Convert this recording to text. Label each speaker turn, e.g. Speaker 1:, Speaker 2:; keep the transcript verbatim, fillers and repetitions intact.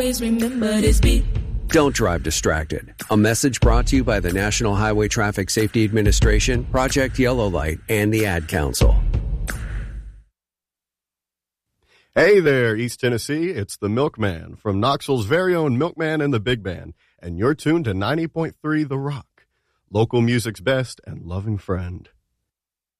Speaker 1: Always remember this beat.
Speaker 2: Don't drive distracted. A message brought to you by the National Highway Traffic Safety Administration, Project Yellow Light, and the Ad Council.
Speaker 3: Hey there, East Tennessee. It's the Milkman from Knoxville's very own Milkman and the Big Band, and you're tuned to ninety point three The Rock, local music's best and loving friend.